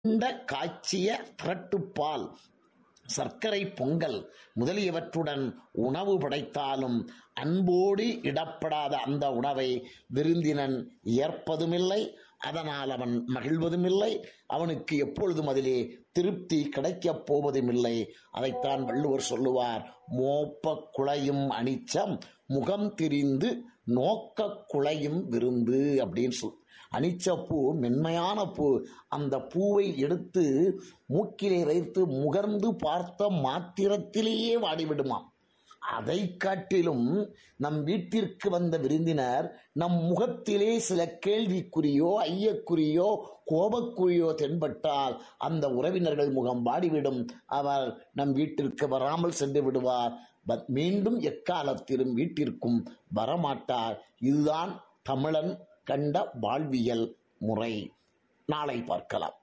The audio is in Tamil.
இந்த காய்ச்சிய திரட்டுப்பால், சர்க்கரை பொங்கல் முதலியவற்றுடன் உணவு படைத்தாலும் அன்போடு இடப்படாத அந்த உணவை விருந்தினன் ஏற்பதுமில்லை. அதனால் அவன் மகிழ்வதுமில்லை. அவனுக்கு எப்பொழுதும் அதிலே திருப்தி கிடைக்கப் போவதுமில்லை. அதைத்தான் வள்ளுவர் சொல்லுவார், மோப்ப குழையும் அனிச்சம் முகம் திரிந்து நோக்க குழையும் விருந்து அப்படின்னு அனிச்சப்பூ மென்மையான பூ. அந்த பூவை எடுத்து மூக்கிலே வைத்து முகர்ந்து பார்த்த மாத்திரத்திலேயே வாடிவிடுமாம். அதை காட்டிலும் நம் வீட்டிற்கு வந்த விருந்தினர் நம் முகத்திலே சில கேள்விக்குறியோ ஐயக்குறியோ கோபக்குறியோ தென்பட்டால் அந்த உறவினர்கள் முகம் வாடிவிடும். அவர் நம் வீட்டிற்கு வராமல் சென்று விடுவார். மீண்டும் எக்காலத்திலும் வீட்டிற்கும் வரமாட்டார். இதுதான் தமிழன் கண்ட வாழ்வியல் முறை. நாளை பார்க்கலாம்.